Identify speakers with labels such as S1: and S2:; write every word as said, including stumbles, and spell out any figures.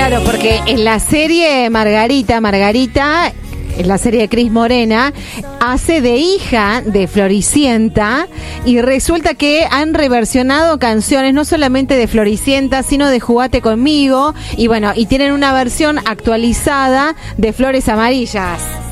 S1: Claro, porque en la serie Margarita, Margarita, en la serie de Cris Morena, hace de hija de Floricienta y resulta que han reversionado canciones no solamente de Floricienta, sino de Jugate Conmigo y bueno, y tienen una versión actualizada de Flores Amarillas.